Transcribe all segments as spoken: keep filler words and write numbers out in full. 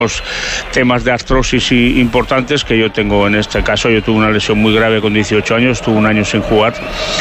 temas de artrosis y importantes que yo tengo en este caso. Yo tuve una lesión muy grave con dieciocho años, estuve un año sin jugar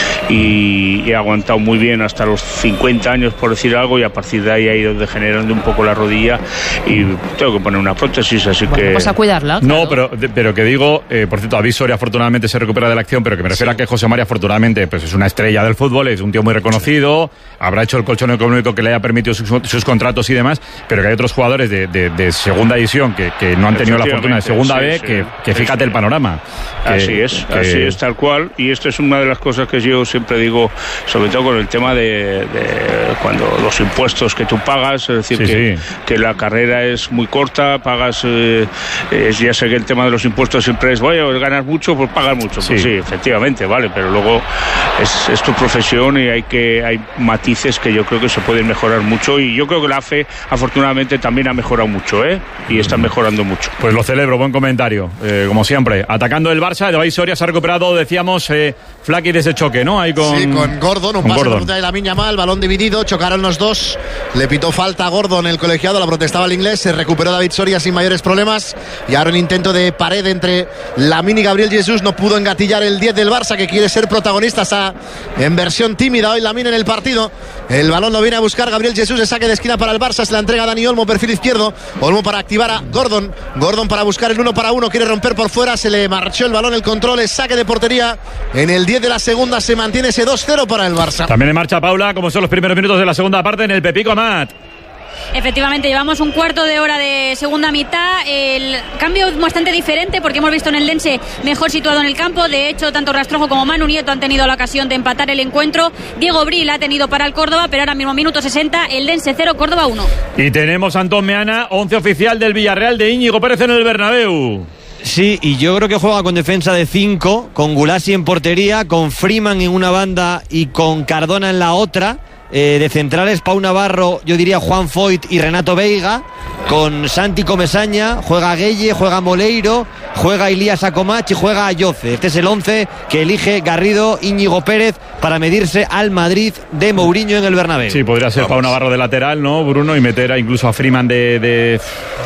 y he aguantado muy bien hasta los cincuenta años, por decir algo, y a partir de ahí ha ido degenerando un poco la rodilla y tengo que poner una prótesis, así bueno, que... Pues a cuidarla. Claro. No, pero, pero que digo, eh, por cierto, David Soria afortunadamente se recupera de la acción, pero que me refiero sí. a que José María afortunadamente pues es una estrella del fútbol, es un tío muy reconocido, sí. habrá hecho el colchón económico que le haya permitido sus, sus contratos y demás, pero que hay otros jugadores de, de, de segunda división que, que no han tenido la fortuna de segunda sí, B, sí, que, que fíjate el panorama. Que, así es, que... así es, tal cual, y esto es una de las cosas que yo siempre digo, sobre todo con el tema de, de cuando los impuestos que tú pagas, es decir, sí, que, sí. que la carrera es muy corta, pagas, eh, eh, ya sé que el tema de los impuestos siempre es, oye, ganas mucho, pues pagas mucho, sí. pues sí, efectivamente, vale, pero luego es, es tu profesión y hay que hay matices que yo creo que se pueden mejorar mucho, y yo creo que la A F E afortunadamente también ha mejorado mucho, ¿eh? Y está mejorando mucho. Pues lo celebro, buen comentario, eh, como siempre. Atacando el Barça, David Soria se ha recuperado, decíamos, eh, Flaky de ese choque, ¿no? Ahí con... Sí, con Gordon, un con pase Gordon. de Lamine Yamal, balón dividido, chocaron los dos, le pitó falta a Gordon, el colegiado, la protestaba el inglés, se recuperó David Soria sin mayores problemas, y ahora un intento de pared entre Lamine y Gabriel Jesús, no pudo engatillar el diez del Barça, que quiere ser protagonista, está en versión tímida hoy Lamine en el partido. El balón lo viene a buscar Gabriel Jesús, de saque de esquina para el Barça, se la entrega a Dani Olmo, perfil izquierdo, Olmo para activar a Gordon, Gordon para buscar el uno para uno, quiere romper por fuera, se le marchó el balón, el control, es saque de portería en el diez de la segunda, se mantiene ese dos cero para el Barça. También en marcha Paula, como son los primeros minutos de la segunda parte en el Pepico Amat. Efectivamente, llevamos un cuarto de hora de segunda mitad. El cambio es bastante diferente porque hemos visto en el Dense mejor situado en el campo. De hecho, tanto Rastrojo como Manu Nieto han tenido la ocasión de empatar el encuentro. Diego Bril ha tenido para el Córdoba, pero ahora mismo minuto sesenta, el Dense cero, Córdoba uno. Y tenemos a Antón Meana, once oficial del Villarreal de Íñigo Pérez en el Bernabéu. Sí, y yo creo que juega con defensa de cinco, con Gulasi en portería, con Freeman en una banda y con Cardona en la otra. Eh, de centrales, Pau Navarro, yo diría Juan Foyt y Renato Veiga, con Santi Comesaña, juega Gueye, juega Moleiro, juega Ilías Acomach y juega Ayoce. Este es el once que elige Garrido Íñigo Pérez para medirse al Madrid de Mourinho en el Bernabéu. Sí, podría ser Vamos. Pau Navarro de lateral, ¿no, Bruno? Y meter a incluso a Freeman de... de...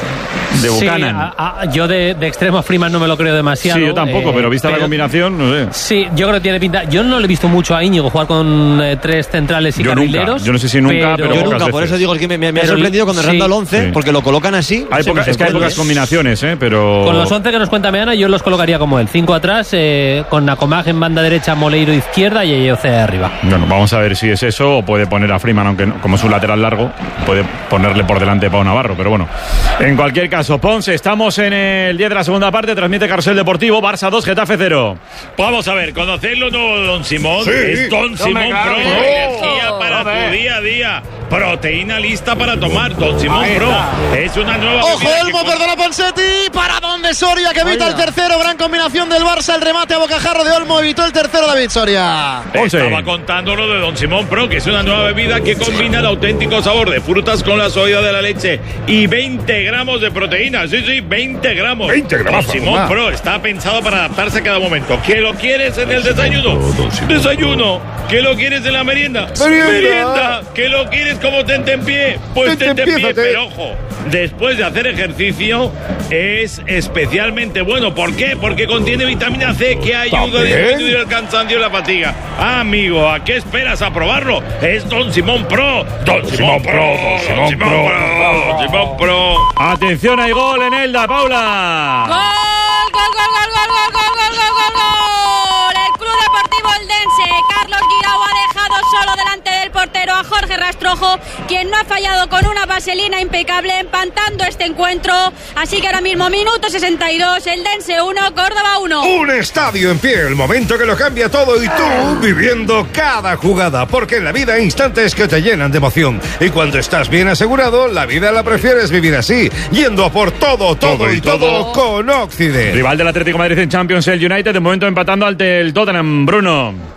de Buchanan. Sí, a, a, yo de, de extremo a Freeman no me lo creo demasiado. Sí, yo tampoco, eh, pero vista pero, la combinación, no sé. Sí, yo creo que tiene pinta. Yo no le he visto mucho a Íñigo jugar con eh, tres centrales y yo carrileros. Nunca. Yo no sé si nunca, pero, pero yo nunca, veces. Por eso digo que me, me, me pero, ha sorprendido cuando sí, randa el once, sí. porque lo colocan así. Hay poca, es que hay pocas combinaciones, ¿eh? Pero... Con los once que nos cuenta Meana, yo los colocaría como él. cinco atrás, eh, con Acomag en banda derecha, Moleiro izquierda y Ayoce arriba. Bueno, vamos a ver si es eso, o puede poner a Freeman, aunque no, como es un lateral largo, puede ponerle por delante a Pau Navarro, pero bueno. En cualquier caso, Ponce, estamos en el diez de la segunda parte, transmite Carrusel Deportivo, Barça dos, Getafe cero. Vamos a ver, ¿conocéis lo nuevo de Don Simón? Sí. Es Don no Simón Pro, no. energía para no, tu día a día, proteína lista para tomar, Don Simón Pro. Es una nueva... ¡Ojo, Olmo, que... perdona Ponseti! Para donde Soria, que evita Oiga. el tercero, gran combinación del Barça, el remate a bocajarro de Olmo, evitó el tercero David Soria. Estaba contando lo de Don Simón Pro, que es una nueva bebida que combina el auténtico sabor de frutas con la suavidad de la leche y veinte gramos de proteína, sí, sí, veinte gramos. veinte gramos. Don Simón Pro está pensado para adaptarse a cada momento. ¿Qué lo quieres en el desayuno? Desayuno. ¿Qué lo quieres en la merienda? Merienda. Merienda. ¿Qué lo quieres como tentempié? Pues tentempié, pero ojo, después de hacer ejercicio es especialmente bueno. ¿Por qué? Porque contiene vitamina C que ayuda a disminuir el cansancio y la fatiga. Ah, amigo, ¿a qué esperas a probarlo? Es Don Simón Pro. Don Simón Pro. Don Simón Pro. Don Simón Pro. Atención, hay gol en Elda, Paula. ¡Gol! ¡Gol, gol, gol, gol, gol, gol, gol, gol, gol, gol! El Club Deportivo Eldense, Carlos Guirao ha dejado solo delante del portero a Jorge Rastrojo, quien no ha fallado con una vaselina impecable, empatando este encuentro. Así que ahora mismo, minuto sesenta y dos, Eldense uno, Córdoba uno. Un estadio en pie, el momento que lo cambia todo y tú viviendo cada jugada, porque en la vida hay instantes que te llenan de emoción. Y cuando estás bien asegurado, la vida la prefieres vivir así, yendo a por todo, todo, todo y todo, todo con Occident. Rival del Atlético de Madrid en Champions, el United, de momento empatando ante el Tottenham, Bruno.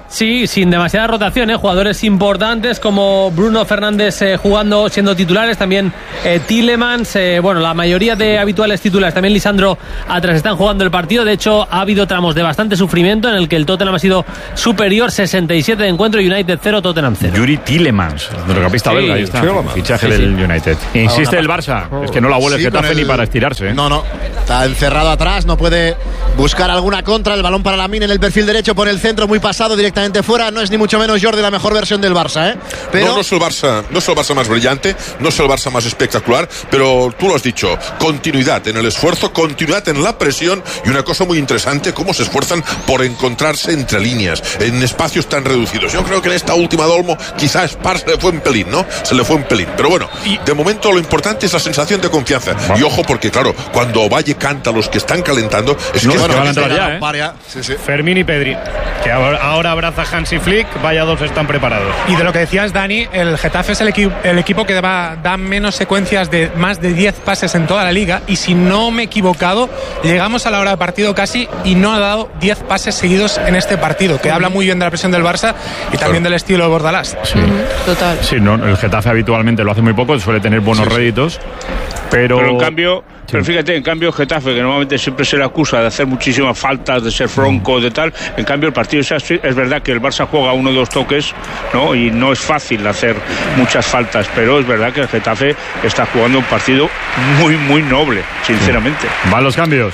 Sí, sin demasiada rotación, ¿eh? Jugadores importantes como Bruno Fernández eh, jugando, siendo titulares, también eh, Tielemans, eh, bueno, la mayoría de habituales titulares, también Lisandro atrás están jugando el partido. De hecho, ha habido tramos de bastante sufrimiento en el que el Tottenham ha sido superior, sesenta y siete de encuentro, United cero, Tottenham cero. Yuri Tielemans, mediocampista belga, ahí está, fichaje sí, sí. del United. Insiste el Barça, oh. es que no la vuelve sí, el Getafe el... ni para estirarse. ¿eh? No, no, está encerrado atrás, no puede buscar alguna contra, el balón para Lamine en el perfil derecho, por el centro, muy pasado, directamente fuera. No es ni mucho menos, Jordi, la mejor versión del Barça, ¿eh? Pero... No, no es el Barça, no es el Barça más brillante, no es el Barça más espectacular, pero tú lo has dicho, continuidad en el esfuerzo, continuidad en la presión y una cosa muy interesante, cómo se esfuerzan por encontrarse entre líneas, en espacios tan reducidos. Yo creo que en esta última Dolmo quizás Spar se le fue un pelín, ¿no? Se le fue un pelín, pero bueno, de momento lo importante es la sensación de confianza. Y ojo, porque claro, cuando Valle canta a los que están calentando, es no, que bueno, van a entrar ya, ¿eh? Sí, sí. Fermín y Pedri, que ahora, ahora abraza Hansi Flick, vaya dos están preparados. Y de lo que decías, Dani, el Getafe es el, equi- el equipo que da, da menos secuencias de más de diez pases en toda la liga, y si no me he equivocado, llegamos a la hora de partido casi y no ha dado diez pases seguidos en este partido, que habla muy bien de la presión del Barça y también del estilo de Bordalás. Sí. Mm, total. Sí, no, el Getafe habitualmente lo hace muy poco, suele tener buenos sí, sí. réditos, pero... pero en cambio... Sí. Pero fíjate, en cambio Getafe, que normalmente siempre se le acusa de hacer muchísimas faltas, de ser fronco, de tal, en cambio el partido es, es verdad que el Barça juega uno o dos toques, ¿no? Y no es fácil hacer muchas faltas, pero es verdad que el Getafe está jugando un partido muy, muy noble, sinceramente. Van los cambios.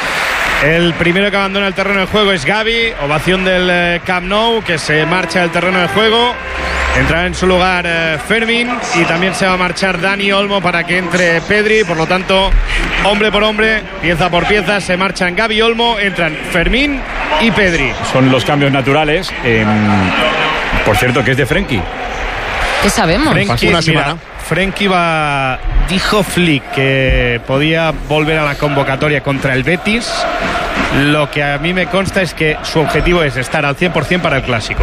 El primero que abandona el terreno de juego es Gavi, ovación del eh, Camp Nou, que se marcha del terreno de juego. Entrará en su lugar eh, Fermín, y también se va a marchar Dani Olmo para que entre Pedri. Por lo tanto, hombre por hombre, pieza por pieza, se marchan Gavi y Olmo, entran Fermín y Pedri. Son los cambios naturales. Eh, por cierto, que es de Frenkie. ¿Qué sabemos? Frenkie, mira, Frenkie va, dijo Flick que podía volver a la convocatoria contra el Betis. Lo que a mí me consta es que su objetivo es estar al cien por ciento para el Clásico,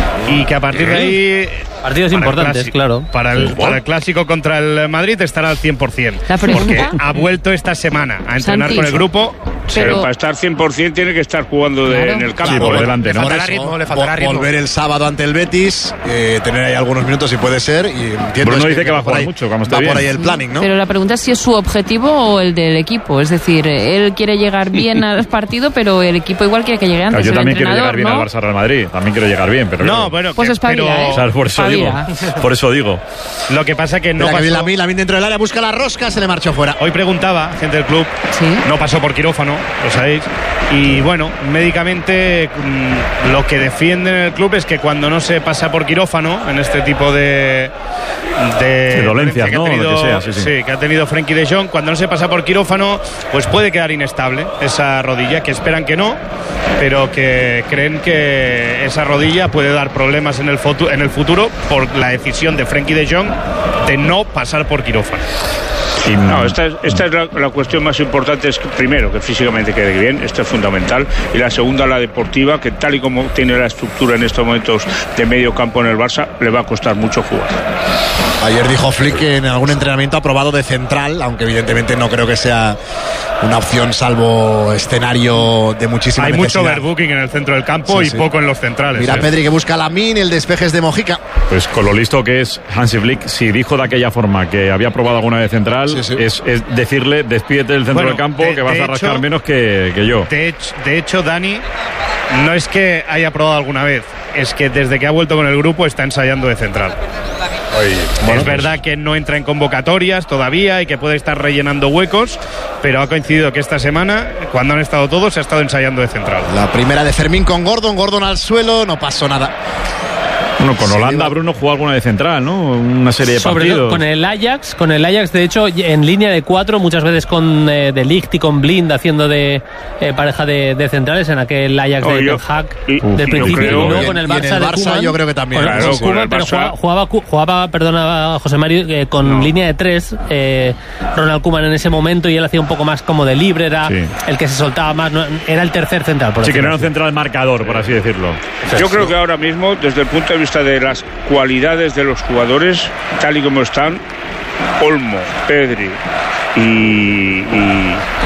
y que a partir de ahí... Partidos importantes, clásico, claro. Para el, para el Clásico contra el Madrid estará al cien por ciento. Porque ha vuelto esta semana a entrenar Santi. con el grupo. Pero, pero para estar cien por ciento tiene que estar jugando de, claro. en el campo. Sí, por delante, ¿no? Le faltará ritmo, le faltará ritmo. Volver el sábado ante el Betis, eh, tener ahí algunos minutos si puede ser. Y entiendo Bruno es dice que, que va a jugar ahí, mucho, cuando está va bien. por ahí el planning, ¿no? Pero la pregunta es si es su objetivo o el del equipo. Es decir, él quiere llegar bien al partido, pero el equipo igual quiere que llegue antes. Yo el también quiero llegar bien ¿no? al Barça Real Madrid. También quiero llegar bien, pero... No, claro. bueno... Pues que, espabila, pero... ¿eh? O sea, por eso digo. Por eso digo. Lo que pasa que no Espera, pasó... que Lamine, Lamine dentro del área, busca la rosca, se le marchó fuera. Hoy preguntaba, gente del club, ¿sí? No pasó por quirófano, lo sabéis. Y bueno, médicamente mmm, lo que defienden en el club es que cuando no se pasa por quirófano, en este tipo de... De, de dolencias, que ¿no? Ha tenido, lo que sea, sí, sí. sí, que ha tenido Frenkie de Jong, cuando no se pasa por quirófano, pues puede quedar inestable esa rodilla, que esperan que no, pero que creen que esa rodilla puede dar problemas en el, fotu- en el futuro por la decisión de Frenkie de Jong de no pasar por quirófano. Sí, no, esta es, esta es la, la cuestión más importante, es que, primero, que físicamente quede bien, esto es fundamental, y la segunda, la deportiva, que tal y como tiene la estructura en estos momentos de medio campo en el Barça, le va a costar mucho jugar. Ayer dijo Flick que en algún entrenamiento ha probado de central, aunque evidentemente no creo que sea una opción salvo escenario de muchísima Hay necesidad. mucho overbooking en el centro del campo sí, y sí. poco en los centrales. Mira ¿eh? Pedri que busca la min, el despeje es de Mojica. Pues con lo listo que es Hansi Flick, si dijo de aquella forma que había probado alguna vez central, sí, sí. Es, es decirle, despídete del centro bueno, del campo, de, que vas de a rascar hecho, menos que, que yo. De hecho, de hecho, Dani, no es que haya probado alguna vez, es que desde que ha vuelto con el grupo está ensayando de central. Oye, bueno, es verdad pues... que no entra en convocatorias todavía y que puede estar rellenando huecos, pero ha coincidido que esta semana, cuando han estado todos, se ha estado ensayando de central. La primera de Fermín con Gordon, Gordon al suelo, no pasó nada. Bueno, con Holanda Bruno jugó alguna de central, ¿no? Una serie de Sobre partidos. Lo, con el Ajax, con el Ajax, de hecho, en línea de cuatro, muchas veces con eh, De Ligt y con Blind haciendo de eh, pareja de, de centrales en aquel Ajax oh, de Ten Hag del principio, creo, y luego y con el Barça, en el Barça de Koeman, yo creo que también. Con, claro, con Koeman, pero Barça... jugaba, jugaba, jugaba, perdona, José Mario, eh, con no. línea de tres, eh, Ronald Koeman en ese momento, y él hacía un poco más como de libre, era sí. el que se soltaba más, no, era el tercer central. Por sí, que no era un central marcador, por así decirlo. Yo creo que ahora mismo, desde el punto de vista de las cualidades de los jugadores, tal y como están, Olmo, Pedri y, y,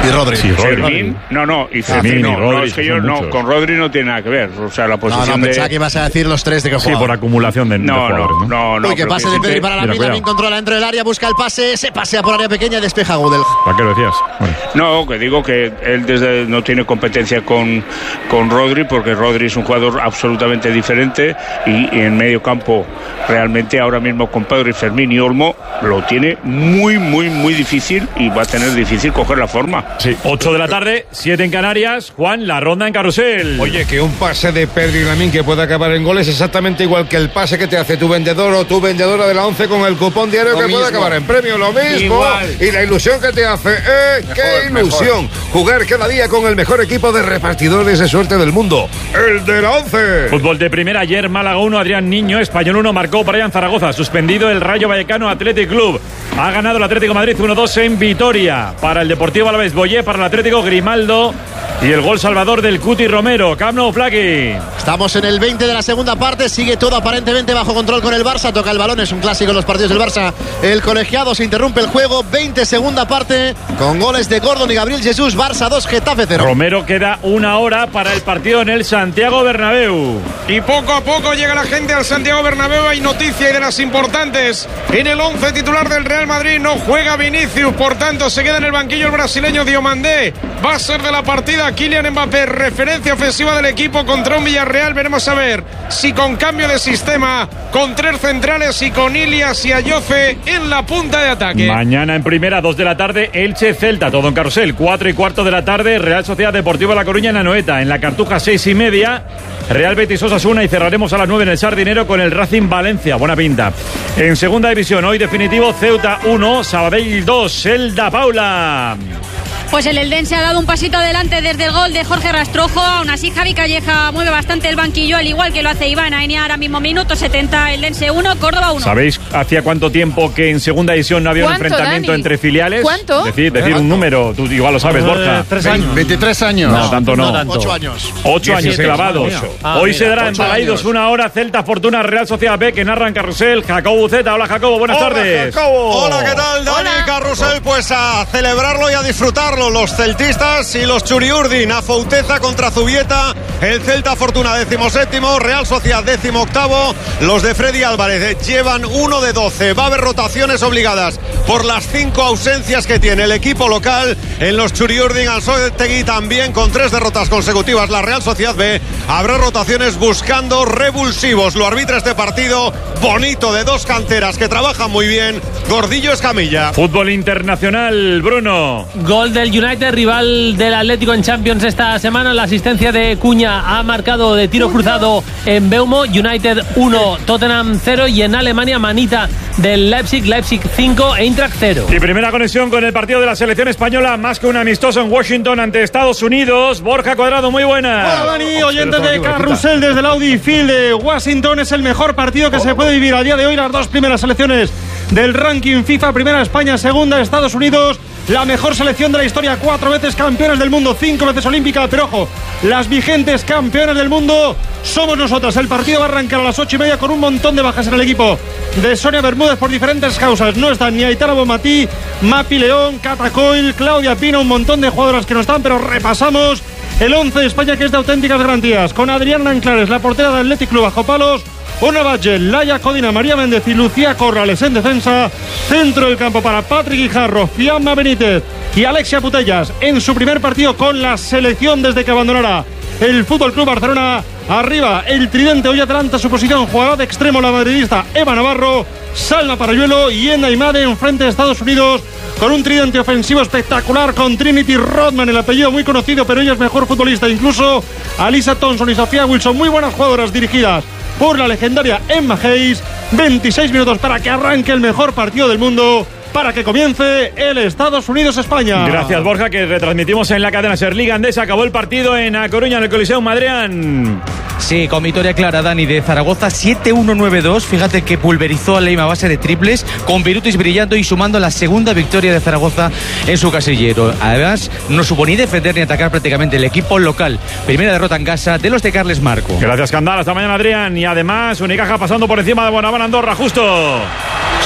Y Rodri. Sí, Rodri. Fermín, no, no, y Fermín Fermín, y no, Rodri, no, es que son yo no, muchos. con Rodri no tiene nada que ver. O sea, la No, posición no, de... pensaba que ibas a decir los tres de que Sí, juega. por acumulación de, de No, no, jugadores, ¿no? no, no. Uy, que pero pase que de sí Pedri que- para la Mira, mina, cuidado. bien controla dentro del área, busca el pase, se pasea por área pequeña y despeja Gudel. ¿Para qué lo decías? Bueno. No, que digo que él desde no tiene competencia con, con Rodri, porque Rodri es un jugador absolutamente diferente y, y en medio campo realmente ahora mismo con Pedro y Fermín y Olmo lo tiene muy, muy, muy difícil y va a tener difícil coger la forma. Sí, ocho de la tarde, siete en Canarias. Juan, la ronda en carrusel. Oye, que un pase de Pedri y Lamín que puede acabar en goles es exactamente igual que el pase que te hace tu vendedor o tu vendedora de la once con el cupón diario Lo que mismo. puede acabar en premio. Lo mismo. Igual. Y la ilusión que te hace. ¡Eh! ¡Qué Mejor, ilusión! Jugar cada día con el mejor equipo de repartidores de suerte del mundo. El de la once. Fútbol de primera, ayer Málaga uno, Adrián Niño, Español uno, marcó Brian Zaragoza, suspendido el Rayo Vallecano Athletic Club. Ha ganado el Atlético de Madrid uno dos en Vitoria. Para el Deportivo Alavés, Boyé, para el Atlético Grimaldo y el gol salvador del Cuti Romero. Camp Nou, Flaqui. Estamos en el veinte de la segunda parte, sigue todo aparentemente bajo control con el Barça, toca el balón, es un clásico en los partidos del Barça. El colegiado, se interrumpe el juego, veinte segunda parte, con goles de Gordon y Gabriel Jesús, Barça dos, Getafe cero. Romero, queda una hora para el partido en el Santiago Bernabéu. Y poco a poco llega la gente al Santiago Bernabéu. Hay noticia y de las importantes. En el once titular del Real Madrid no juega Vinicius, por tanto se queda en el banquillo el brasileño Diomandé. Va a ser de la partida Kylian Mbappé, referencia ofensiva del equipo contra un Villarreal. Veremos a ver si con cambio de sistema, con tres centrales y con Ilias y Ayoce en la punta de ataque. Mañana en primera, dos de la tarde, Elche Celta, todo en carrusel. Cuatro y cuarto de la tarde, Real Sociedad Deportiva La Coruña en Anoeta. En la Cartuja, seis y media, Real Betis Osasuna, y cerraremos a las nueve en el Sardinero con el Racing Valencia. Buena pinta. En segunda división, hoy definitivo, Ceuta uno, Sabadell dos, Elda Paula. Pues el Eldense ha dado un pasito adelante desde el gol de Jorge Rastrojo. Aún así, Javi Calleja mueve bastante el banquillo, al igual que lo hace Iván Aenia. Ahora mismo minuto setenta, Eldense uno, Córdoba uno. ¿Sabéis hacía cuánto tiempo que en segunda división no había un ¿Cuánto, enfrentamiento Dani? entre filiales? ¿Cuánto? Decir, decir un número, tú igual lo sabes, Borja. Tres años. veintitrés años. No, tanto no. tanto. Ocho años. Ocho años diecisiete, clavados. madre mía. Ah, Hoy mira, se dará en ocho Balaidos años. una hora, Celta Fortuna, Real Sociedad B, que narra en carrusel, Jacobo Buceta. Hola, Jacobo, buenas Hola, tardes. Jacobo. Hola, ¿qué tal, Dani? Hola. Carrusel, pues a celebrarlo y a disfrutarlo. Los celtistas y los churiurdin, a Fouteza contra Zubieta, el Celta Fortuna décimo séptimo, Real Sociedad décimo octavo. Los de Freddy Álvarez llevan uno de doce. Va a haber rotaciones obligadas por las cinco ausencias que tiene el equipo local. En los churiurdin, Anzoátegui también con tres derrotas consecutivas. La Real Sociedad B, habrá rotaciones buscando revulsivos. Lo arbitra este partido bonito de dos canteras que trabajan muy bien, Gordillo Escamilla. Fútbol internacional, Bruno. Gol del United, rival del Atlético en Champions esta semana. La asistencia de Cuña ha marcado de tiro cruzado en Beumo. United uno, Tottenham cero. Y en Alemania, manita del Leipzig, Leipzig cinco, Eintracht cero. Y primera conexión con el partido de la selección española, más que un amistoso en Washington ante Estados Unidos. Borja Cuadrado, muy buena. Hola Dani, oyentes de Carrusel desde el Audi Field de Washington. Es el mejor partido que se puede vivir a día de hoy. Las dos primeras selecciones del ranking FIFA. Primera España, segunda Estados Unidos. La mejor selección de la historia, cuatro veces campeones del mundo, cinco veces olímpica. Pero ojo, las vigentes campeones del mundo somos nosotras. El partido va a arrancar a las ocho y media con un montón de bajas en el equipo de Sonia Bermúdez por diferentes causas. No están ni Aitana Bonmatí, Mapi León, Cata Coil, Claudia Pina, un montón de jugadoras que no están, pero repasamos el once de España, que es de auténticas garantías. Con Adriana Anclares, la portera del Athletic Club bajo palos, Ona Batlle, Laia Codina, María Méndez y Lucía Corrales en defensa. Centro del campo para Patrick Guijarro, Fiamma Benítez y Alexia Putellas en su primer partido con la selección desde que abandonará el Fútbol Club Barcelona. Arriba el tridente, hoy adelanta su posición, jugará de extremo la madridista Eva Navarro, Salma Parayuelo y Enda Imade en frente de Estados Unidos, con un tridente ofensivo espectacular con Trinity Rodman, el apellido muy conocido, pero ella es mejor futbolista, incluso Alisa Thompson y Sofía Wilson, muy buenas jugadoras dirigidas por la legendaria Emma Hayes. veintiséis minutos para que arranque el mejor partido del mundo, para que comience el Estados Unidos-España. Gracias, Borja, que retransmitimos en la cadena Ser Liga Andesa. Acabó el partido en A Coruña, en el Coliseum Adrián. Sí, con victoria clara, Dani, de Zaragoza, siete uno nueve dos. Fíjate que pulverizó a Leima a base de triples, con Virutis brillando y sumando la segunda victoria de Zaragoza en su casillero. Además, no supo ni defender ni atacar prácticamente el equipo local. Primera derrota en casa de los de Carles Marco. Gracias, Candal. Hasta mañana, Adrián. Y además, Unicaja pasando por encima de Bonaván Andorra, justo.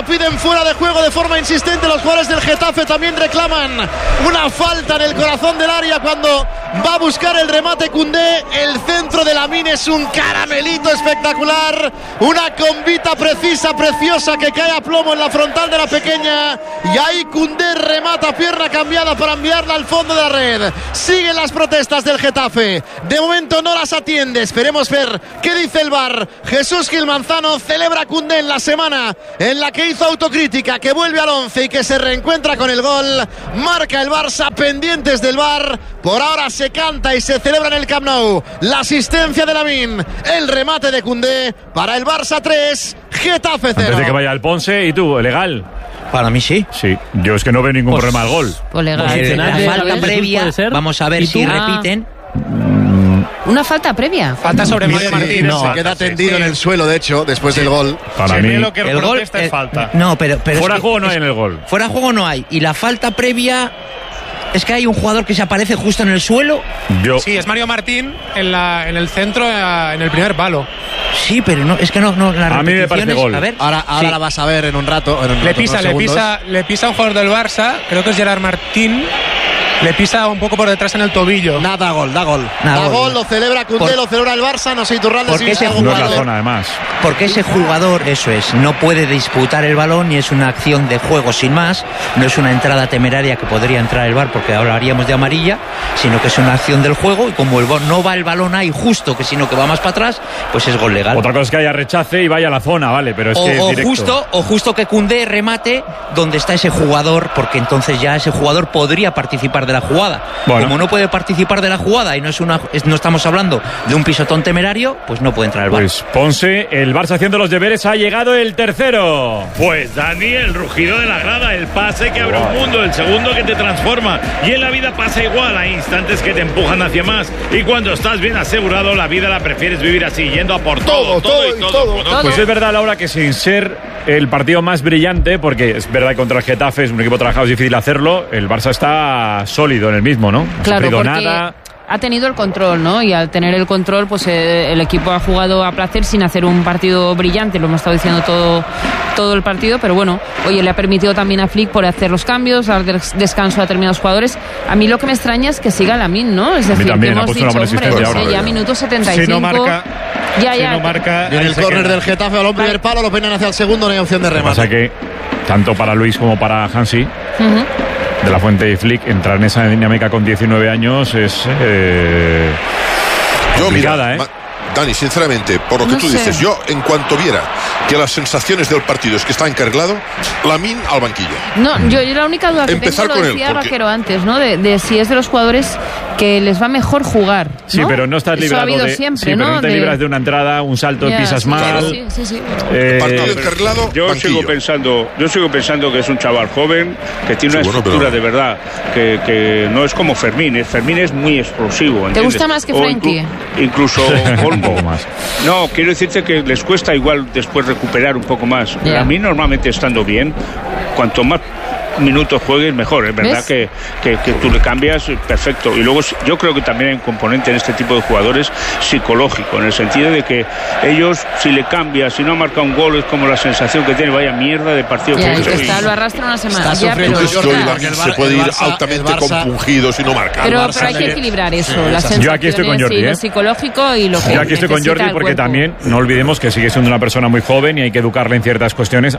la piden fuera de juego de forma insistente. Los jugadores del Getafe también reclaman una falta en el corazón del área cuando va a buscar el remate Koundé. El centro de Lamine es un caramelito espectacular, una combita precisa, preciosa, que cae a plomo en la frontal de la pequeña, y ahí Koundé remata pierna cambiada para enviarla al fondo de la red. Siguen las protestas del Getafe, de momento no las atiende, esperemos ver qué dice el V A R. Jesús Gil Manzano celebra Koundé en la semana en la que hizo autocrítica, que vuelve al once y que se reencuentra con el gol. Marca el Barça, pendientes del V A R. Por ahora se canta y se celebra en el Camp Nou la asistencia de Lamine, el remate de Koundé. Para el Barça tres, Getafe cero. Antes de que vaya el Ponce, ¿y tú, legal? Para mí sí. Sí, yo es que no veo ningún pues, problema al gol. Pues legal. Pues la ¿Ves? falta previa, vamos a ver si ah. repiten. Una falta previa. Falta sobre Mario Martín. No, se queda tendido sí. en el suelo, de hecho, después sí. del gol. Para mí, lo que el gol es eh, falta. No, pero, pero fuera es juego que, no hay en el gol. Fuera juego no hay. Y la falta previa es que hay un jugador que se aparece justo en el suelo. Yo. Sí, es Mario Martín en, la, en el centro, en el primer palo. Sí, pero no, es que no, no la a mí me parece gol. A ver, ahora ahora sí. la vas a ver en un rato. En un le rato, pisa, le pisa, le pisa a un jugador del Barça, creo que es Gerard Martín. Le pisa un poco por detrás en el tobillo. Nada, gol, da gol. Nada, da gol, gol, lo celebra Koundé, por, lo celebra el Barça, no sé, Iturralde. Porque ese jugador, no es la zona, además. Porque ese jugador, eso es, no puede disputar el balón y es una acción de juego sin más. No es una entrada temeraria que podría entrar el V A R porque ahora haríamos de amarilla, sino que es una acción del juego y como el, no va el balón ahí justo, que sino que va más para atrás, pues es gol legal. Otra cosa es que haya rechace y vaya a la zona, vale, pero es o, que es o directo. justo o justo que Koundé remate donde está ese jugador, porque entonces ya ese jugador podría participar de la jugada. Bueno. Como no puede participar de la jugada y no es una no estamos hablando de un pisotón temerario, pues no puede entrar el V A R. Pues Ponce, el Barça haciendo los deberes, ha llegado el tercero. Pues Dani, el rugido de la grada, el pase que abre wow. un mundo, el segundo que te transforma. Y en la vida pasa igual, hay instantes que te empujan hacia más. Y cuando estás bien asegurado, la vida la prefieres vivir así, yendo a por todo, todo, todo y todo. todo. todo. Pues es verdad, Laura, que sin ser el partido más brillante, porque es verdad que contra el Getafe es un equipo trabajado, es difícil hacerlo, el Barça está sólido en el mismo, ¿no? No claro, ha sufrido porque nada. Ha tenido el control, ¿no? Y al tener el control, pues eh, el equipo ha jugado a placer sin hacer un partido brillante, lo hemos estado diciendo todo, todo el partido, pero bueno, oye, le ha permitido también a Flick por hacer los cambios, dar descanso a determinados jugadores. A mí lo que me extraña es que siga Lamine, ¿no? Es decir, también, que hemos dicho, hombre, no ahora, sé, ya minuto setenta y cinco. Si no marca, ya, ya. Si no marca, en el córner del Getafe, balón primer palo, lo peinan hacia el segundo, no hay opción de remate. Lo que pasa que tanto para Luis como para Hansi, uh-huh. de la Fuente y Flick, entrar en esa dinámica con diecinueve años es eh, Yo, complicada, mira, ¿eh? Dani, sinceramente, por lo que no tú sé. dices, yo en cuanto viera que las sensaciones del partido es que está encarrilado, Lamine al banquillo. No, yo, yo la única duda que Empezar tengo, lo con decía él, porque... Vaquero antes, ¿no? De, de si es de los jugadores que les va mejor jugar, ¿no? Sí, pero no estás Eso librado ha habido de, siempre, sí, ¿no? pero no te de... libras de una entrada, un salto, ya, pisas sí, mal. Sí, sí, sí. Eh, partido encarrilado, yo banquillo. sigo pensando, yo sigo pensando que es un chaval joven que tiene Sí, una bueno, estructura pero... de verdad, que, que no es como Fermín. ¿eh? Fermín es muy explosivo. ¿entiendes? ¿Te gusta más que O Frenkie? Inclu incluso un poco más. No, quiero decirte que les cuesta igual después recuperar un poco más. Yeah. A mí normalmente estando bien, cuanto más minutos juegues mejor, es verdad que, que, que tú le cambias, perfecto. Y luego yo creo que también hay un componente en este tipo de jugadores psicológico, en el sentido de que ellos, si le cambias, si no marca un gol, es como la sensación que tiene, vaya mierda de partido Ya, que y que está, lo arrastra una semana. Está Ya, pero, Entonces yo y Lamine se puede ir Barça, altamente Barça, compungido si no marca. pero, Barça pero hay que le- equilibrar eso, Sí, las exacto. Yo aquí estoy con sensaciones Jordi, y lo ¿eh? psicológico y lo que Yo aquí estoy con necesita Jordi el porque cuerpo. también no olvidemos que sigue siendo una persona muy joven y hay que educarle en ciertas cuestiones.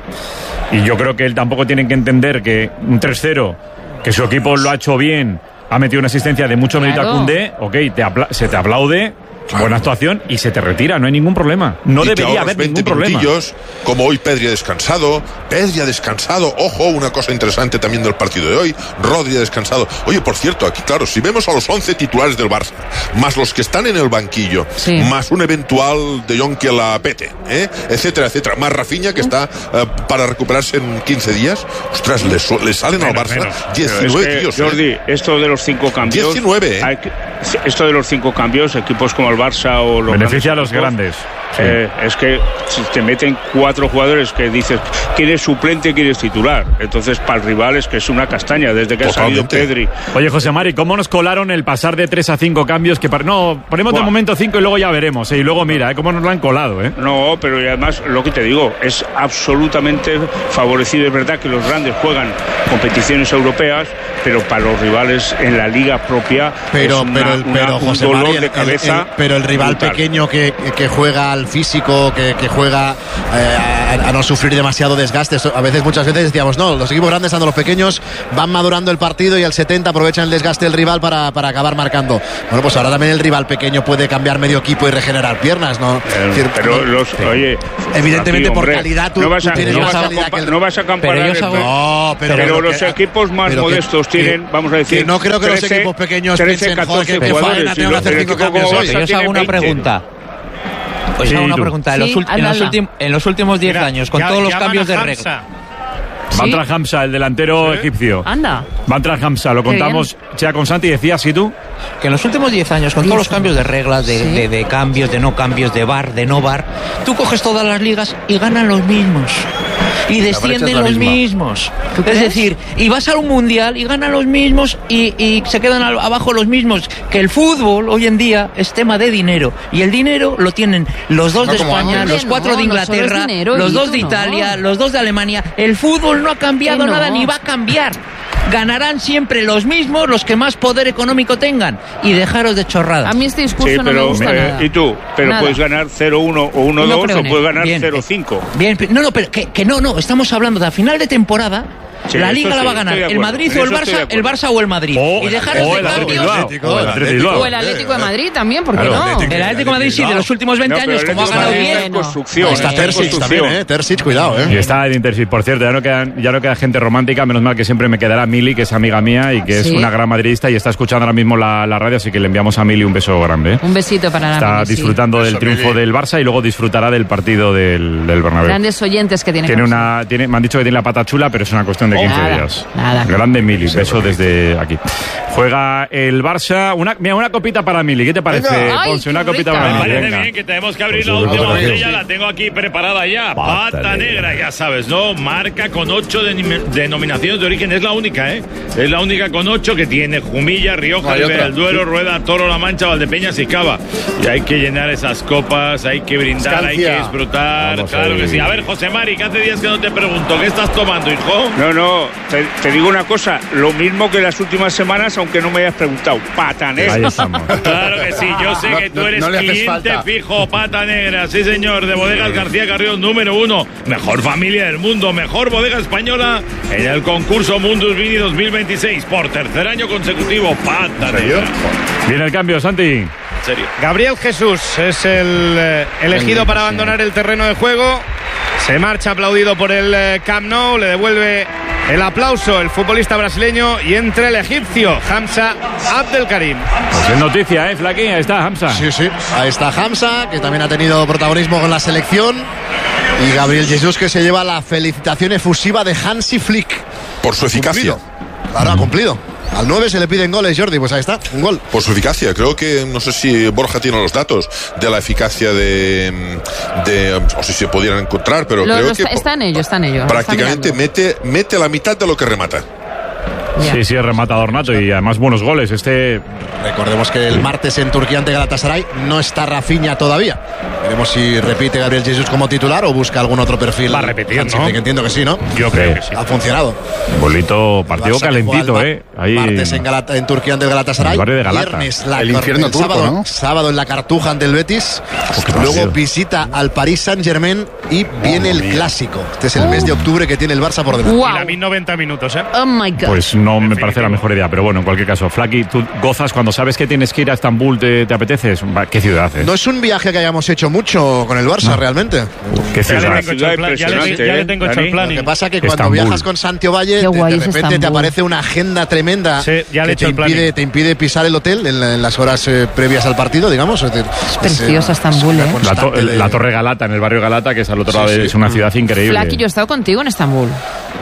Y yo creo que él tampoco tiene que entender que un tres cero, que su equipo lo ha hecho bien, ha metido una asistencia de mucho mérito a Claro. Koundé, ok, te apla- se te aplaude, claro. Buena actuación y se te retira, no hay ningún problema. No y te debería ahorras haber ningún veinte problema. minutillos, como hoy Pedri ha descansado, Pedri ha descansado, ojo, una cosa interesante también del partido de hoy, Rodri ha descansado. Oye, por cierto, aquí claro, si vemos a los once titulares del Barça, más los que están en el banquillo, Sí. más un eventual De Jong que la pete, ¿eh? etcétera, etcétera, más Rafinha que está eh, para recuperarse en quince días, ostras, le, so- le salen Menos, al Barça menos. diecinueve Pero es que, tíos. ¿eh? Jordi, esto de los cinco cambios. diecinueve, ¿eh? hay que- esto de los cinco cambios, equipos como el Barça o los Beneficia a los equipos, grandes. Sí. Eh, es que si te meten cuatro jugadores que dices quién es suplente, quién es titular, entonces para el rival es que es una castaña desde que Totalmente. ha salido Pedri. Oye, José Mari, ¿cómo nos colaron el pasar de tres a cinco cambios? Que para... No, ponemos Buah. de momento cinco y luego ya veremos. ¿eh? Y luego mira, ¿eh? cómo nos lo han colado. ¿eh? No, pero y además lo que te digo es absolutamente favorecido. Es verdad que los grandes juegan competiciones europeas, pero para los rivales en la liga propia pero, es una, pero, el, pero, una, José un dolor Mari, de cabeza. El, el, pero el rival brutal. pequeño que, que juega al físico, que, que juega eh, a, a no sufrir demasiado desgaste. A veces, muchas veces decíamos, no, los equipos grandes, ando los pequeños, van madurando el partido y al setenta aprovechan el desgaste del rival para, para acabar marcando. Bueno, pues ahora también el rival pequeño puede cambiar medio equipo y regenerar piernas, ¿no? Pero, decir, pero no, los, sí. oye, evidentemente aquí, por hombre, calidad tú, no vas a, tú tienes no más vas calidad a que el... No vas a comparar. Pero, el... no, pero, pero pero los que, equipos más modestos que, tienen, que, vamos a decir, que no creo que trece, los equipos pequeños trece, piensen, joder, que, que faena, tengo que hacer cinco cambios hoy. Yo os hago una pregunta. Os sí, hago una pregunta. En los, sí, en, los últimos, en los últimos diez años, con ya, todos los cambios de regla. Bantra ¿Sí? Hamza, el delantero ¿Sí? egipcio. Anda. Bantra Hamza, lo contamos ya con Santi. ¿Decías sí tú? Que en los últimos diez años, con todos los cambios de reglas, de, ¿Sí? de, de cambios, de no cambios, de V A R, de no V A R, tú coges todas las ligas y ganan los mismos. Y descienden los misma. mismos. Es decir, y vas a un mundial y ganan los mismos y, y se quedan al, abajo los mismos. Que el fútbol hoy en día es tema de dinero. Y el dinero lo tienen los dos no de España, los cuatro no, de Inglaterra, no dinero, los dos de Italia, no. los dos de Alemania. El fútbol no ha cambiado nada ni va a cambiar. Ganarán siempre los mismos, los que más poder económico tengan. Y dejaros de chorradas. A mí este discurso sí, pero, no me gusta eh, nada. ¿Y tú? Pero nada. Puedes ganar cero uno o uno dos o puedes ganar cero cinco. Bien, no, no, pero que, que no, no. Estamos hablando de a final de temporada. Sí, la Liga sí, la va a ganar el Madrid o el Barça, el Barça o el Madrid. O, y dejaros o de el cambios. Atlético, o, el Atlético, o el Atlético de Madrid también, ¿por qué claro, no? El Atlético de Madrid sí, de los últimos veinte no, años, como ha ganado bien. Construcción. Está Terzic también, ¿eh? Terzic, cuidado, ¿eh? Y está el Intersit, por cierto, ya no, quedan, ya no queda gente romántica, menos mal que siempre me quedará Mili, que es amiga mía y que es ¿Sí? una gran madridista y está escuchando ahora mismo la, la radio, así que le enviamos a Mili un beso grande. ¿eh? Un besito para la Está Mili, disfrutando sí. del triunfo Mili. del Barça y luego disfrutará del partido del, del Bernabéu. Grandes oyentes que tiene. Tiene una, tiene, me han dicho que tiene la pata chula, pero es una cuestión de quince nada, días. Nada. Grande Mili. Mili, beso desde aquí. Juega el Barça. Una, mira, una copita para Mili. ¿Qué te parece, Ay, Ponce? Una copita para Me Mili. parece bien que tenemos que abrir la última botella. La tengo aquí preparada ya. Pata, Pata negra. negra, ya sabes, ¿no? Marca con ocho denominaciones de origen. Es la única, ¿eh? Es la única con ocho que tiene Jumilla, Rioja, no, el Duero, sí. Rueda, Toro, La Mancha, Valdepeñas y Cava. Y hay que llenar esas copas, hay que brindar, Escancia. hay que disfrutar. Vamos claro que sí. A ver, José Mari, que hace días que no te pregunto. ¿Qué estás tomando, hijo? No, no. Te, te digo una cosa. Lo mismo que las últimas semanas, aunque no me hayas preguntado. Pata negra. Ahí estamos. Claro que sí. Yo sé no, que tú eres no, no cliente fijo. Pata negra. Sí, señor. De Bodegas García Carrión, número uno. Mejor familia del mundo. Mejor bodega española en el concurso Mundus Vini dos mil veintiséis. Por tercer año consecutivo. Pata negra. Viene el cambio, Santi. ¿En serio? Gabriel Jesús es el eh, elegido para abandonar el terreno de juego. Se marcha aplaudido por el eh, Camp Nou. Le devuelve el aplauso el futbolista brasileño y entra el egipcio Hamza Abdelkarim. Pues es noticia, ¿eh, Flaqui? Ahí está Hamza. Sí, sí. Ahí está Hamza, que también ha tenido protagonismo con la selección. Y Gabriel Jesús, que se lleva la felicitación efusiva de Hansi Flick. Por su eficacia. Cumplido. Claro, ha cumplido. Al nueve se le piden goles, Jordi, pues ahí está, un gol. Por su eficacia, creo que, no sé si Borja tiene los datos de la eficacia de, de no sé si se pudieran encontrar, pero lo, creo lo que... Está, está en ello, está en ello. Prácticamente mete, mete la mitad de lo que remata. Yeah. Sí, sí, es rematador nato y además buenos goles. Este... Recordemos que el martes en Turquía ante Galatasaray no está Rafinha todavía. Veremos si repite Gabriel Jesús como titular o busca algún otro perfil. Va a repetir, ¿no? Que entiendo que sí, ¿no? Yo creo que sí. Ha funcionado. Bolito, partido calentito, el, ¿eh? Ahí... Martes en, Galata, en Turquía ante el Galatasaray. El barrio de Galata. Viernes, la el infierno el turco, sábado, ¿no? Sábado en la Cartuja ante el Betis. Oh, luego visita al Paris Saint-Germain y viene oh, el mía. Clásico. Este es el oh. mes de octubre que tiene el Barça por delante. Wow. Y la mil noventa minutos, ¿eh? Oh my God. Pues no me parece la mejor idea, pero bueno, en cualquier caso, Flaqui, tú gozas cuando sabes que tienes que ir a Estambul, te, te apeteces. ¿Qué ciudad es? No es un viaje que hayamos hecho mucho con el Barça, no. realmente. ¿Qué ciudad? Ya le tengo hecho el plan. Ya le, ya le tengo hecho el plan. Lo que pasa es que cuando Estambul. viajas con Santiago Valle, de, de repente Estambul. te aparece una agenda tremenda sí, ya le que te impide, te impide pisar el hotel en, la, en las horas eh, previas al partido, digamos. Es, es preciosa Estambul, ¿eh? La, to, de... la Torre Galata, en el barrio Galata, que es al otro sí, lado, sí. es una ciudad increíble. Flaqui, yo he estado contigo en Estambul.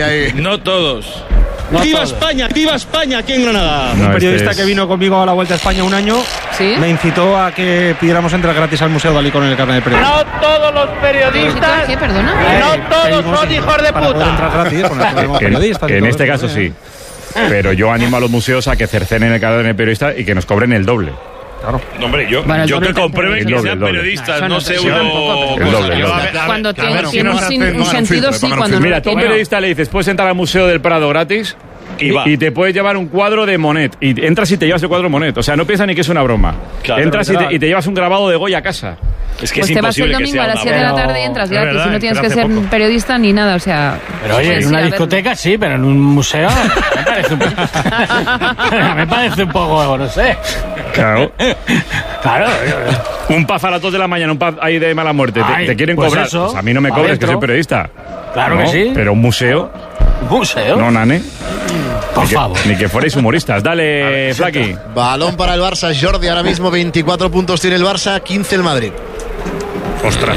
ahí. No todos. No ¡Viva todos. España! ¡Viva España! Aquí en Granada. Un No, periodista este es- que vino conmigo a la Vuelta a España un año ¿Sí? me incitó a que pidiéramos entrar gratis al Museo Dalí con el carnet de periodista. No todos los periodistas. ¿Qué? ¿Perdona? No todos Pedimos son hijos de para poder puta. entrar gratis, con el Que, tenemos que- periodistas y que en todo este eso, caso ¿eh? sí. pero yo animo a los museos a que cercenen el cadáver del periodista y que nos cobren el doble. Claro. No, hombre, yo, bueno, yo que el comprueben que doble, sean el doble. periodistas, no, no, no sé sé, uno... tampoco, El doble, el doble. Cuando tiene, Claro, tiene un, no sin- hacen- un no hagan sentido, filtro, sí, pongan cuando filtro. no Mira, lo tú a un tiene, no. periodista le dices, puedes entrar al Museo del Prado gratis Y y, va. y te puedes llevar un cuadro de Monet. Y entras y te llevas el cuadro de Monet. O sea, no piensa ni que es una broma. Claro, entras y literal. te, y te llevas un grabado de Goya a casa. Es que Pues es te vas el imposible que domingo a sea las una siete de la broma. tarde y entras Es gratis. verdad, Y no tienes que pero ser hace poco. periodista ni nada, o sea... Pero oye, pues en sí, una a ver. discoteca sí, pero en un museo me parece un poco... me parece un poco, no sé. Claro. Claro. Un pub a las dos de la mañana, un pub ahí de mala muerte. Te, Ay, te quieren pues cobrar. eso, Pues a mí no me pa' cobres, que dentro. soy periodista. Claro No, que sí. Pero un museo, ¿Museo? no, nane. Por Ni que- favor. Ni que fuerais humoristas. Dale, Flaqui. Balón para el Barça, Jordi. Ahora mismo veinticuatro puntos tiene el Barça, quince el Madrid. Ostras.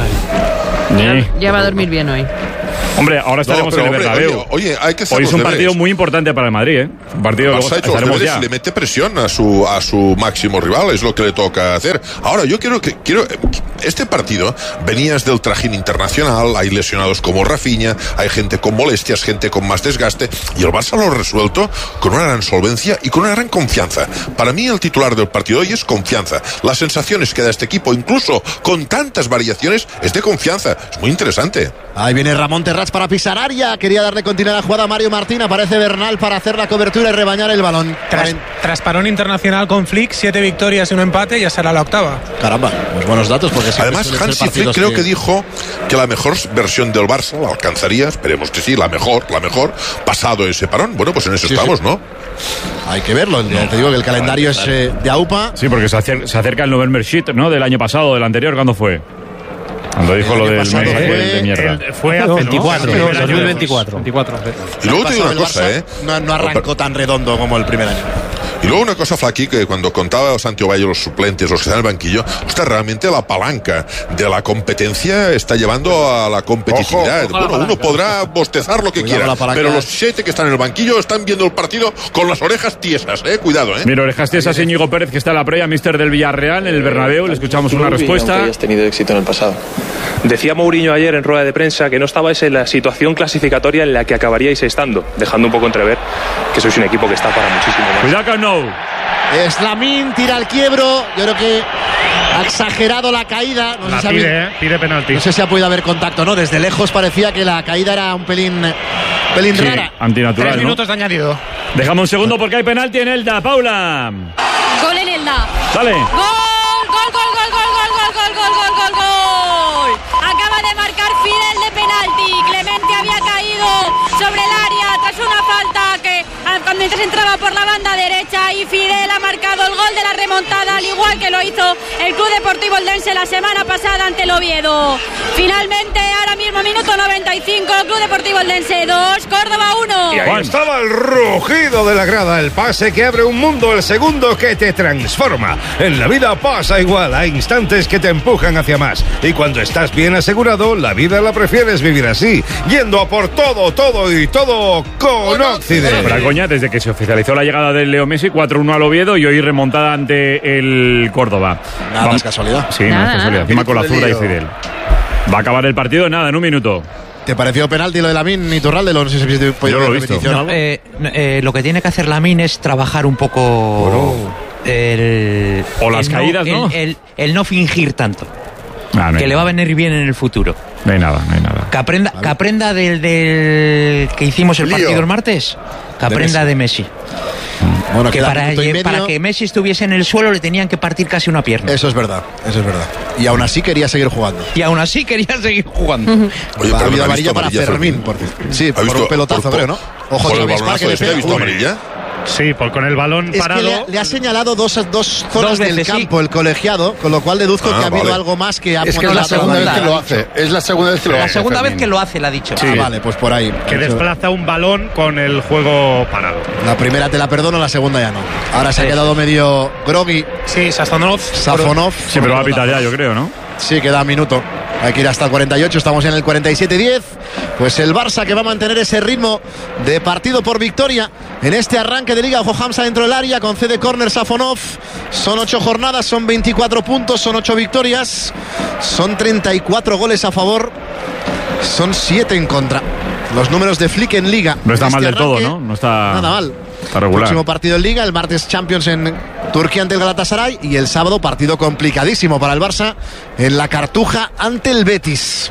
Ya, ya va a dormir bien hoy. Hombre, ahora estaremos No, pero, en el hombre, Bernabéu. oye, oye, hay que hacer Hoy es los un deberes. partido muy importante para el Madrid, ¿eh? Un partido Barça luego ha hecho los estaremos deberes ya. y le mete presión a su a su máximo rival, es lo que le toca hacer. Ahora, yo quiero que quiero este partido venías del trajín internacional, hay lesionados como Rafinha, hay gente con molestias, gente con más desgaste, y el Barça lo ha resuelto con una gran solvencia y con una gran confianza. Para mí el titular del partido hoy es confianza. Las sensaciones que da este equipo, incluso con tantas variaciones, es de confianza. Es muy interesante. Ahí viene Ramón Terrats para pisar área. Quería darle continuidad a la jugada a Mario Martín. Aparece Bernal para hacer la cobertura y rebañar el balón. Tras, tras parón internacional con Flick, siete victorias y un empate, ya será la octava. Caramba, pues buenos datos porque siempre Además, suelen ser Hansi Flick partidos creo que dijo que la mejor versión del Barça la alcanzaría, esperemos que sí, la mejor, la mejor, pasado ese parón. Bueno, pues en eso Sí, estamos, sí. ¿no? Hay que verlo. Ya te digo que el calendario es eh, de AUPA. Sí, porque se acerca, se acerca el November Sheet, ¿no? Del año pasado, del anterior, ¿cuándo fue? Cuando dijo El lo año del pasado mes fue aquel de mierda. El- fue hace veinticuatro, ¿no? dos mil veinticuatro. Y luego te digo El una cosa, Barça ¿eh? no, no arrancó tan redondo como el primer año. Y luego una cosa, Flaqui, que cuando contaba Santiago Valle los suplentes, los que están en el banquillo, usted realmente la palanca de la competencia está llevando a la competitividad. Ojo, ojo a la bueno, uno palanca. podrá bostezar lo que Cuidado quiera, la palanca. pero los siete que están en el banquillo están viendo el partido con las orejas tiesas, ¿eh? Cuidado, ¿eh? Mira, orejas tiesas, Íñigo Pérez, que está en la previa, mister del Villarreal, en el Bernabéu. Le escuchamos una respuesta. Hayas tenido éxito en el pasado. Decía Mourinho ayer en rueda de prensa que no estabais en la situación clasificatoria en la que acabaríais estando, dejando un poco entrever que sois un equipo que está para muchísimo más. Cuidado con No. Slamín tira al quiebro. Yo creo que ha exagerado la caída. No, La sé si ha pide, habido- ¿eh? Pide penalti. no sé si ha podido haber contacto o no. Desde lejos parecía que la caída era un pelín, pelín Sí, rara. antinatural, Tres ¿no? minutos de añadido. Dejamos un segundo porque hay penalti en Elda. Paula. Gol en Elda. Dale. Gol, gol, gol, gol, gol, gol, gol, gol, gol, gol, gol, gol. Acaba de marcar Fidel de penalti. Clemente había caído sobre el área tras una falta que ah, cuando mientras entraba por la banda derecha y Fidel ha marcado el gol de la remontada, al igual que lo hizo el Club Deportivo Eldense la semana pasada ante el Oviedo. Finalmente, ahora mismo minuto noventa y cinco, Club Deportivo Eldense dos, Córdoba uno. Y ahí estaba el rugido de la grada, el pase que abre un mundo, el segundo que te transforma. En la vida pasa igual, hay instantes que te empujan hacia más. Y cuando estás bien asegurado, la vida la prefieres vivir así, yendo a por todo, todo y todo con Occidente. Para coña, desde que se oficializó la llegada del Leo Messi, cuatro uno al Oviedo y hoy remontada ante el Córdoba. Nada Vam- es casualidad. Sí, Nada, no es casualidad. nada. Encima con la zurda y Lío. Fidel. Va a acabar el partido, nada, en un minuto. ¿Te pareció penalti lo de Lamin y Turralde? No sé si te Yo lo he visto. repetición o algo. Eh, eh, lo que tiene que hacer Lamine es trabajar un poco el, O las el caídas, ¿no? El, el- el no fingir tanto, Nah, no hay que le va a nada. venir bien en el futuro. No hay nada, no hay nada. Que aprenda, que aprenda del, del que hicimos el Lío. partido el martes, que aprenda de Messi. Bueno, Que queda para, minuto y lle- medio. para que Messi estuviese en el suelo le tenían que partir casi una pierna. Eso es verdad, eso es verdad. Y aún así quería seguir jugando. Y aún así quería seguir jugando. Oye, Ha pero habido ¿no ha amarilla visto para amarilla, Fermín. Fermín? Por, sí, ¿Ha por visto- un pelotazo, por- creo, ¿no? Ojo, por el Travis balonazo Parker, este, ¿ha visto amarilla? Sí, por, con el balón Es parado. que le, ha- le ha señalado dos, dos zonas Dos veces, del sí. campo el colegiado, con lo cual deduzco Ah, que ha habido vale. algo más que ha Es que es la apuntado segunda vez la que lo banda. hace. Es la segunda vez que lo La hace. segunda vez Fermín. que lo hace, la ha dicho. Ah, vale, pues por ahí. Que desplaza un balón con el juego parado. La primera te la perdono, la segunda ya no. Ahora se ha quedado medio groggy Sí, Sazonov. Safonov. Sí, pero va a pitar ya, yo creo, ¿no? Sí, queda un minuto. Hay que ir hasta el cuarenta y ocho, estamos en el cuarenta y siete diez. Pues el Barça que va a mantener ese ritmo de partido por victoria en este arranque de Liga. Ojo, Hamza dentro del área, concede córner Safonov. Son ocho jornadas, son veinticuatro puntos, son ocho victorias, son treinta y cuatro goles a favor, son siete en contra. los números de Flick en Liga. No está este mal del arranque, todo, ¿no? No está nada mal. Está regular. Próximo partido en Liga, el martes Champions en Turquía ante el Galatasaray y el sábado partido complicadísimo para el Barça en la Cartuja ante el Betis.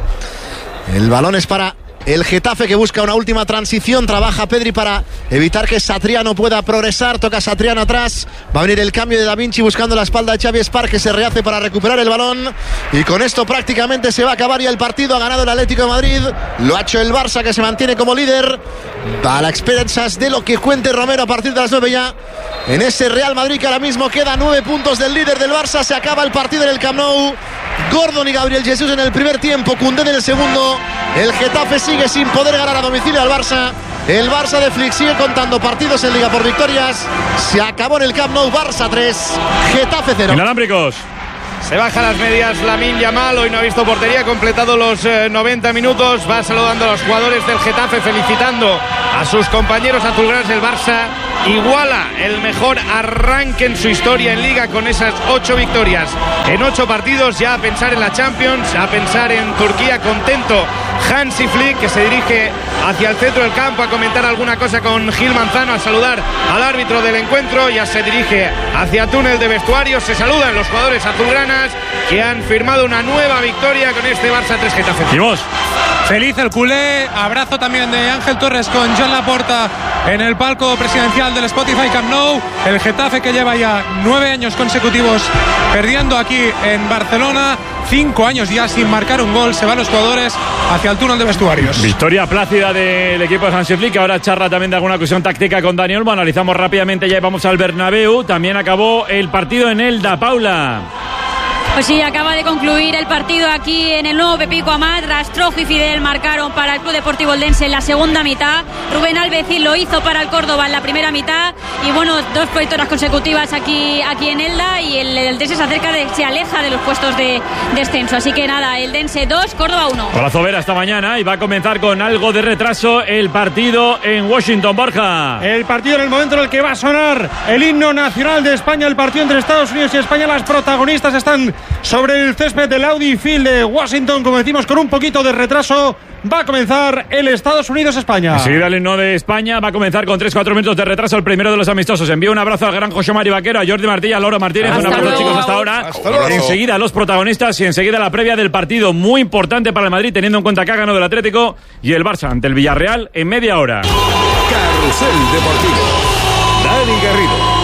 El balón es para el Getafe, que busca una última transición. Trabaja Pedri para evitar que Satriano pueda progresar. Toca Satriano atrás. Va a venir el cambio de Da Vinci buscando la espalda de Xavi Espark, que se rehace para recuperar el balón. Y con esto prácticamente se va a acabar ya el partido. Ha ganado el Atlético de Madrid. Lo ha hecho el Barça, que se mantiene como líder. A la expensas de lo que cuente Romero a partir de las nueve ya. En ese Real Madrid que ahora mismo queda nueve puntos del líder del Barça. Se acaba el partido en el Camp Nou. Gordon y Gabriel Jesús en el primer tiempo, Koundé en el segundo. El Getafe sigue sin poder ganar a domicilio al Barça. El Barça de Flick sigue contando partidos en Liga por victorias. Se acabó en el Camp Nou. Barça tres, Getafe cero. Inalámbricos. Se baja las medias Lamine Yamal, hoy no ha visto portería, ha completado los eh, noventa minutos, va saludando a los jugadores del Getafe, felicitando a sus compañeros azulgranas. El Barça iguala el mejor arranque en su historia en Liga con esas ocho victorias en ocho partidos. Ya a pensar en la Champions, a pensar en Turquía. Contento Hansi Flick, que se dirige hacia el centro del campo a comentar alguna cosa con Gil Manzano, a saludar al árbitro del encuentro. Ya se dirige hacia túnel de vestuarios. Se saludan los jugadores azulgranas, que han firmado una nueva victoria con este Barça tres Getafe. Vamos. Feliz el culé. Abrazo también de Ángel Torres con Joan Laporta en el palco presidencial del Spotify Camp Nou. El Getafe, que lleva ya nueve años consecutivos perdiendo aquí en Barcelona, cinco años ya sin marcar un gol. Se van los jugadores hacia el túnel de vestuarios. Victoria plácida del equipo de Hansi Flick, que ahora charla también de alguna cuestión táctica con Dani Olmo. Analizamos rápidamente ya y vamos al Bernabéu. También acabó el partido en Elda, Paula. Pues sí, acaba de concluir el partido aquí en el nuevo Pepico Amat. Rastrojo y Fidel marcaron para el Club Deportivo Eldense en la segunda mitad. Rubén Alvecín lo hizo para el Córdoba en la primera mitad. Y bueno, dos victorias consecutivas aquí, aquí en Elda. Y el Eldense se acerca, de, se aleja de los puestos de descenso. Así que nada, Eldense dos, Córdoba uno. Golazo Vera esta mañana, y va a comenzar con algo de retraso el partido en Washington, Borja. El partido en el momento en el que va a sonar el himno nacional de España. El partido entre Estados Unidos y España. Las protagonistas están sobre el césped del Audi Field de Washington, como decimos, con un poquito de retraso. Va a comenzar el Estados Unidos-España. Enseguida el himno de España va a comenzar con tres cuatro minutos de retraso, el primero de los amistosos. Envío un abrazo al gran José Mari Vaquero, a Jordi Martí, a Laura Martínez. Un abrazo, luego, chicos, hasta ahora. Hasta luego. Enseguida los protagonistas y enseguida la previa del partido, muy importante para el Madrid, teniendo en cuenta que ha ganado el Atlético y el Barça ante el Villarreal en media hora. Carrusel Deportivo. Dani Garrido.